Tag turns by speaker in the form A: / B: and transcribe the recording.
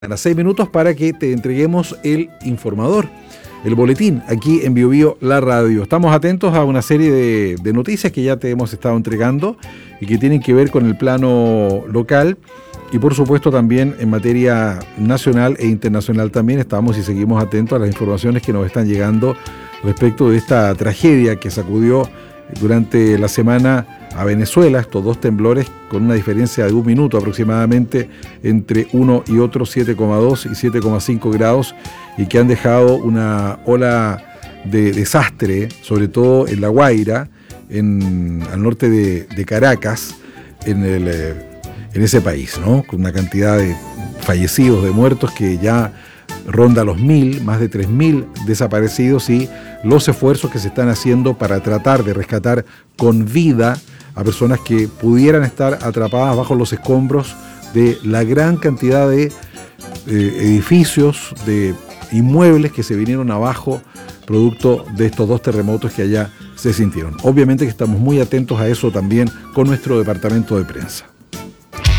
A: A 6 minutos para que te entreguemos el informador, el boletín, aquí en BioBio, la radio. Estamos atentos a una serie de noticias que ya te hemos estado entregando y que tienen que ver con el plano local y por supuesto también en materia nacional e internacional también estamos y seguimos atentos a las informaciones que nos están llegando respecto de esta tragedia que sacudió durante la semana a Venezuela, estos dos temblores con una diferencia de 1 minuto aproximadamente entre uno y otro, 7,2 y 7,5 grados, y que han dejado una ola de desastre, sobre todo en La Guaira, al norte de Caracas, en ese país, ¿no? Con una cantidad de fallecidos, de muertos que ya ronda los 1.000, más de 3.000 desaparecidos, y los esfuerzos que se están haciendo para tratar de rescatar con vida a personas que pudieran estar atrapadas bajo los escombros de la gran cantidad de edificios, de inmuebles que se vinieron abajo producto de estos dos terremotos que allá se sintieron. Obviamente que estamos muy atentos a eso también con nuestro departamento de prensa.